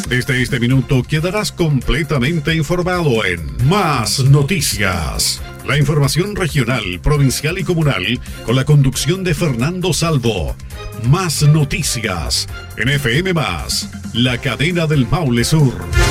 Desde este minuto quedarás completamente informado en Más Noticias. La información regional, provincial y comunal con la conducción de Fernando Salvo. Más Noticias en FM+, la cadena del Maule Sur.